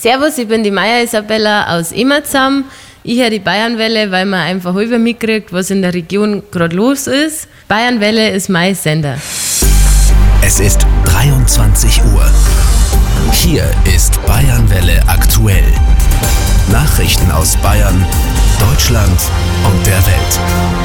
Servus, ich bin die Maya Isabella aus Immerzam. Ich höre die Bayernwelle, weil man einfach über mitkriegt, was in der Region gerade los ist. Bayernwelle ist mein Sender. Es ist 23 Uhr. Hier ist Bayernwelle aktuell. Nachrichten aus Bayern, Deutschland und der Welt.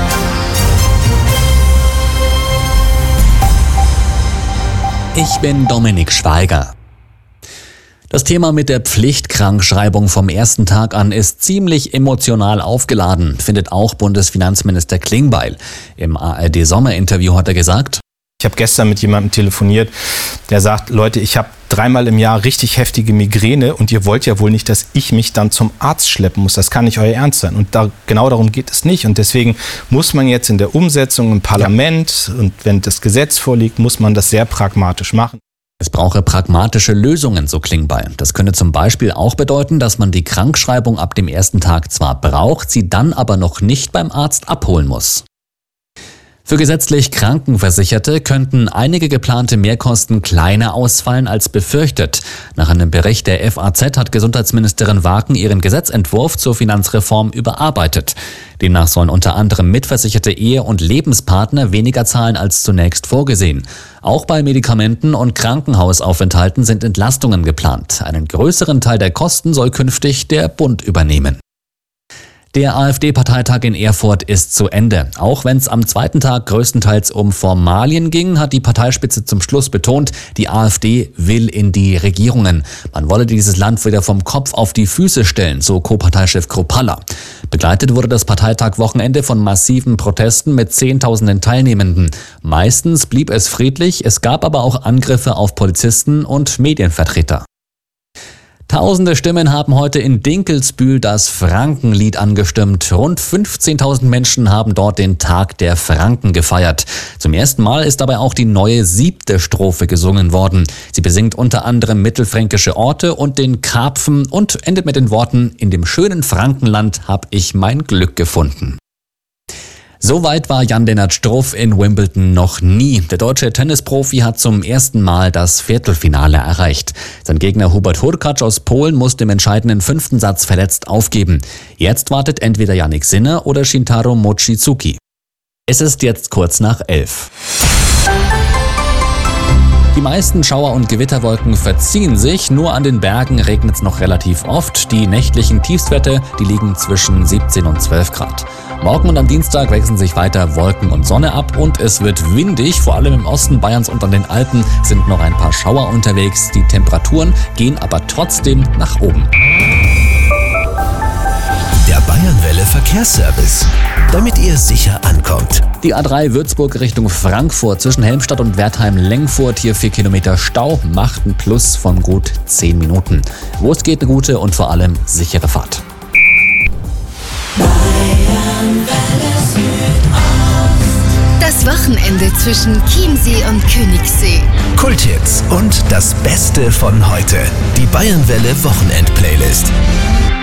Ich bin Dominik Schweiger. Das Thema mit der Pflichtkrankschreibung vom ersten Tag an ist ziemlich emotional aufgeladen, findet auch Bundesfinanzminister Klingbeil. Im ARD-Sommerinterview hat er gesagt: Ich habe gestern mit jemandem telefoniert, der sagt, Leute, ich habe 3-mal im Jahr richtig heftige Migräne und ihr wollt ja wohl nicht, dass ich mich dann zum Arzt schleppen muss. Das kann nicht euer Ernst sein. Und genau darum geht es nicht. Und deswegen muss man jetzt in der Umsetzung im Parlament und wenn das Gesetz vorliegt, muss man das sehr pragmatisch machen. Es brauche pragmatische Lösungen, so Klingbeil. Das könne zum Beispiel auch bedeuten, dass man die Krankschreibung ab dem ersten Tag zwar braucht, sie dann aber noch nicht beim Arzt abholen muss. Für gesetzlich Krankenversicherte könnten einige geplante Mehrkosten kleiner ausfallen als befürchtet. Nach einem Bericht der FAZ hat Gesundheitsministerin Waken ihren Gesetzentwurf zur Finanzreform überarbeitet. Demnach sollen unter anderem mitversicherte Ehe- und Lebenspartner weniger zahlen als zunächst vorgesehen. Auch bei Medikamenten und Krankenhausaufenthalten sind Entlastungen geplant. Einen größeren Teil der Kosten soll künftig der Bund übernehmen. Der AfD-Parteitag in Erfurt ist zu Ende. Auch wenn es am zweiten Tag größtenteils um Formalien ging, hat die Parteispitze zum Schluss betont, die AfD will in die Regierungen. Man wolle dieses Land wieder vom Kopf auf die Füße stellen, so Co-Parteichef Kruppalla. Begleitet wurde das Parteitag-Wochenende von massiven Protesten mit Zehntausenden Teilnehmenden. Meistens blieb es friedlich, es gab aber auch Angriffe auf Polizisten und Medienvertreter. Tausende Stimmen haben heute in Dinkelsbühl das Frankenlied angestimmt. Rund 15.000 Menschen haben dort den Tag der Franken gefeiert. Zum ersten Mal ist dabei auch die neue 7. Strophe gesungen worden. Sie besingt unter anderem mittelfränkische Orte und den Karpfen und endet mit den Worten: In dem schönen Frankenland hab ich mein Glück gefunden. So weit war Jan-Lennart Struff in Wimbledon noch nie. Der deutsche Tennisprofi hat zum ersten Mal das Viertelfinale erreicht. Sein Gegner Hubert Hurkacz aus Polen musste im entscheidenden 5. Satz verletzt aufgeben. Jetzt wartet entweder Jannik Sinner oder Shintaro Mochizuki. Es ist jetzt kurz nach 11. Die meisten Schauer- und Gewitterwolken verziehen sich, nur an den Bergen regnet es noch relativ oft. Die nächtlichen Tiefstwerte, die liegen zwischen 17 und 12 Grad. Morgen und am Dienstag wechseln sich weiter Wolken und Sonne ab und es wird windig. Vor allem im Osten Bayerns und an den Alpen sind noch ein paar Schauer unterwegs. Die Temperaturen gehen aber trotzdem nach oben. Der Bayernwelle Verkehrsservice, damit ihr sicher ankommt. Die A3 Würzburg Richtung Frankfurt zwischen Helmstadt und Wertheim-Lengfurt. Hier 4 Kilometer Stau, macht ein Plus von gut 10 Minuten. Wo es geht, eine gute und vor allem sichere Fahrt. Das Wochenende zwischen Chiemsee und Königssee. Kulthits und das Beste von heute. Die Bayernwelle Wochenend-Playlist.